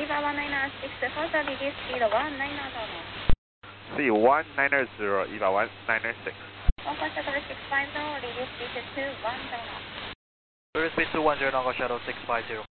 Eva 196, further reduce speed 190. C190, Eva 196. Concourse Shuttle 650, reduce speed to 210. Reduce speed 210, Concourse Shuttle 650.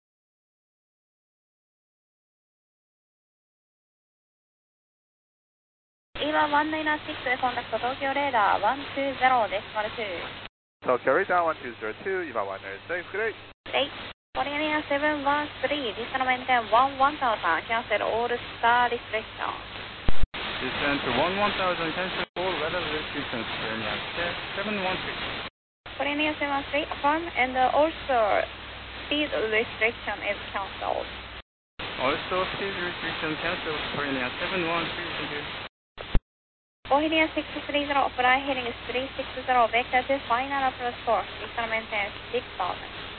Eva 196, contact Tokyo Radar 120.2. Tokyo Radar 1202, Eva 196, great. Great. Korean 713, descend maintain 1000, cancel all star restriction. Descend to 1000, cancel all weather restrictions, Korean 713. Korean 713, affirm, and also speed restriction is cancelled. Also speed restriction cancelled, Korean 713, thank you. Bohemian 630, fly heading 360, vector to final approach course, descend maintain 6000.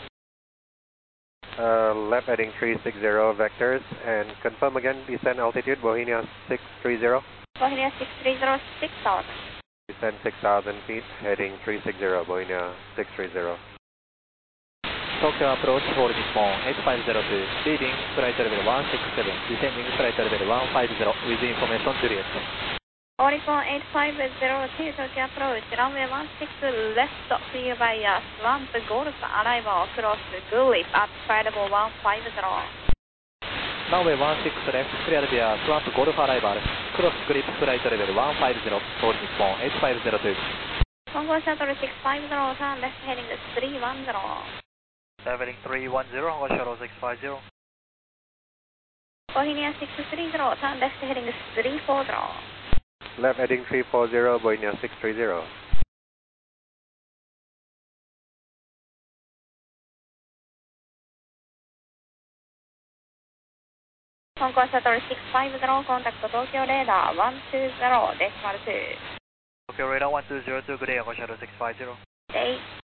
Left heading 360 vectors and confirm again descent altitude Bohemia 630. Bohemia 630, 6000. Descend 6,000 feet heading 360 Bohemia 630. Tokyo approach for Nippon 8502, leading flight level 167, descending flight level 150 with information Juliet. Oricon 8502, Tokyo approach, runway 16 left, clear by swamp golf, arrival cross Gulip at flight level 150. Runway 16 left, clear via swamp golf arrival, cross Gulip flight level 150 for Nippon 8502. Concourse Shuttle 650, turn left heading 310. Left heading 310, Concourse Shuttle 650. Bohemia 630, turn left heading 340. Left heading 340 Bohemia 630. Concourse Shuttle 650, contact Tokyo Radar 120.2. Tokyo Radar 1202, good day, Concourse Shuttle 650. Day.